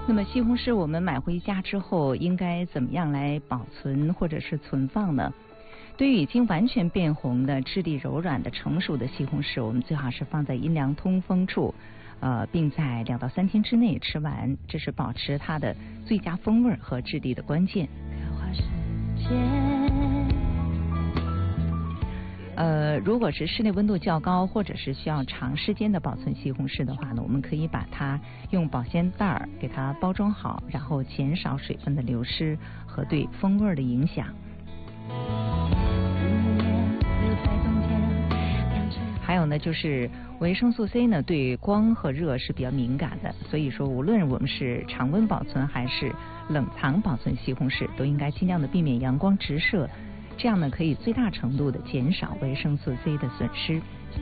那么西红柿我们买回家之后应该怎么样来保存或者是存放呢？对于已经完全变红的、质地柔软的成熟的西红柿，我们最好是放在阴凉通风处，并在2到3天之内吃完，这是保持它的最佳风味和质地的关键。如果是室内温度较高，或者是需要长时间的保存西红柿的话呢，我们可以把它用保鲜袋给它包装好，然后减少水分的流失和对风味的影响。还有呢，就是维生素 C 呢，对光和热是比较敏感的，所以说无论我们是常温保存还是冷藏保存西红柿，都应该尽量的避免阳光直射，这样呢可以最大程度的减少维生素 C 的损失。